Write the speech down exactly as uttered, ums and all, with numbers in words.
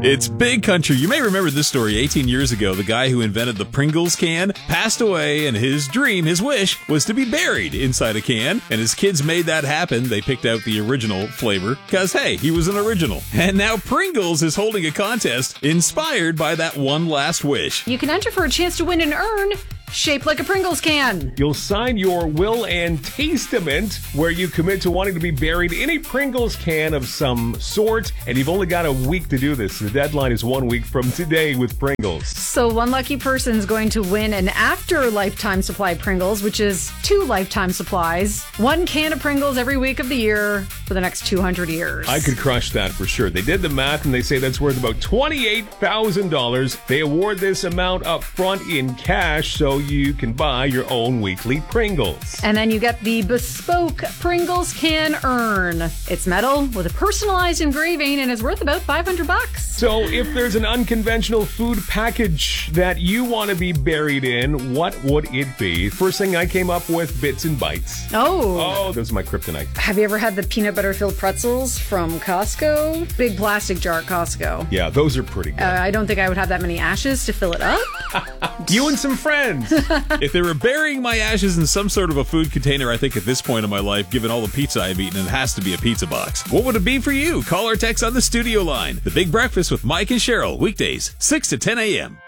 It's Big Country. You may remember this story. eighteen years ago, the guy who invented the Pringles can passed away, and his dream, his wish, was to be buried inside a can. And his kids made that happen. They picked out the original flavor because, hey, he was an original. And now Pringles is holding a contest inspired by that one last wish. You can enter for a chance to win an urn shaped like a Pringles can. You'll sign your will and testament where you commit to wanting to be buried in a Pringles can of some sort, and you've only got a week to do this. The deadline is one week from today with Pringles. So one lucky person is going to win an after lifetime supply of Pringles, which is two lifetime supplies. One can of Pringles every week of the year for the next two hundred years. I could crush that for sure. They did the math, and they say that's worth about twenty-eight thousand dollars. They award this amount up front in cash, so you can buy your own weekly Pringles. And then you get the bespoke Pringles can urn. It's metal with a personalized engraving and is worth about five hundred bucks. So if there's an unconventional food package that you want to be buried in, what would it be? First thing I came up with, Bits and Bites. Oh. Oh, those are my kryptonite. Have you ever had the peanut butter filled pretzels from Costco? Big plastic jar at Costco. Yeah, those are pretty good. Uh, I don't think I would have that many ashes to fill it up. You and some friends. If they were burying my ashes in some sort of a food container, I think at this point in my life, given all the pizza I've eaten, it has to be a pizza box. What would it be for you? Call or text on the studio line. The Big Breakfast with Mike and Cheryl, weekdays, six to ten a.m.